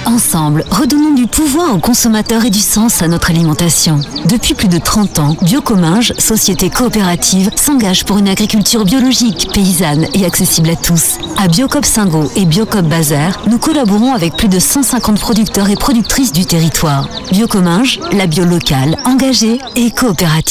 Ensemble, redonnons du pouvoir aux consommateurs et du sens à notre alimentation. Depuis plus de 30 ans, Biocominges, société coopérative, s'engage pour une agriculture biologique, paysanne et accessible à tous. À Biocoop Singo et Biocoop Bazaire, nous collaborons avec plus de 150 producteurs et productrices du territoire. Biocominges, la bio locale, engagée et coopérative.